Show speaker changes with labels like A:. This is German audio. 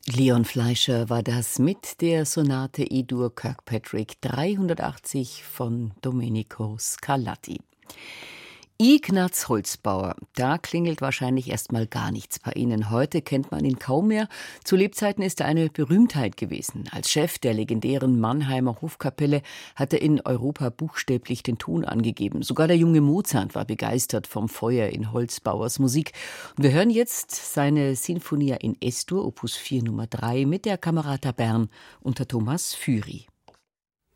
A: Leon Fleischer war das mit der Sonate E-Dur Kirkpatrick 380 von Domenico Scarlatti. Ignaz Holzbauer, da klingelt wahrscheinlich erstmal gar nichts bei Ihnen. Heute kennt man ihn kaum mehr. Zu Lebzeiten ist er eine Berühmtheit gewesen. Als Chef der legendären Mannheimer Hofkapelle hat er in Europa buchstäblich den Ton angegeben. Sogar der junge Mozart war begeistert vom Feuer in Holzbauers Musik. Und wir hören jetzt seine Sinfonia in Es-Dur, Opus 4 Nummer 3, mit der Camerata Bern unter Thomas Füri.